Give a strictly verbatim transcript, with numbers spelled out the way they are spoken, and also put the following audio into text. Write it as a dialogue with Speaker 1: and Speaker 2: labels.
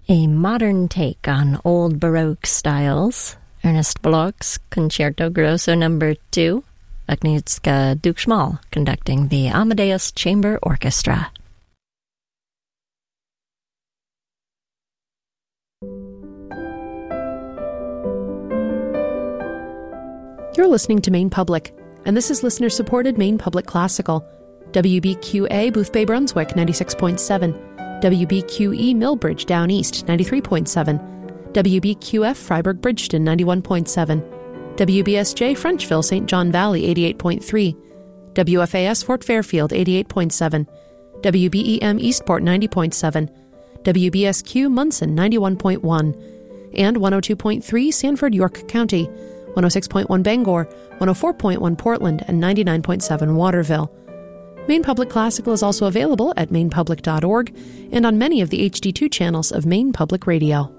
Speaker 1: A modern take on old Baroque styles. Ernest Bloch's Concerto Grosso Number two. Agnieszka Dukschmal conducting the Amadeus Chamber Orchestra.
Speaker 2: You're listening to Maine Public, and this is listener-supported Maine Public Classical. W B Q A Boothbay Brunswick, ninety-six point seven. W B Q E Millbridge Down East, ninety-three point seven. W B Q F Freiburg Bridgeton, ninety-one point seven. W B S J Frenchville Saint John Valley, eighty-eight point three. W F A S Fort Fairfield, eighty-eight point seven. W B E M Eastport, ninety point seven. W B S Q Munson, ninety-one point one. And one oh two point three Sanford, York County, one oh six point one Bangor, one oh four point one Portland, and ninety-nine point seven Waterville. Maine Public Classical is also available at maine public dot org and on many of the H D two channels of Maine Public Radio.